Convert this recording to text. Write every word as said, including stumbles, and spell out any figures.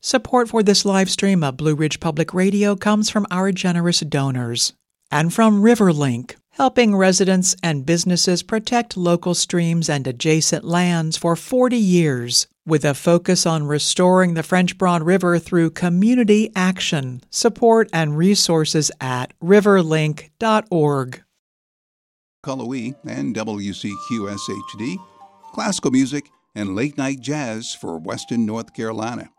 Support for this live stream of Blue Ridge Public Radio comes from our generous donors and from RiverLink, helping residents and businesses protect local streams and adjacent lands for forty years, with a focus on restoring the French Broad River through community action. Support and resources at riverlink dot org. Cullowhee and W C Q S H D, classical music and late-night jazz for Western North Carolina.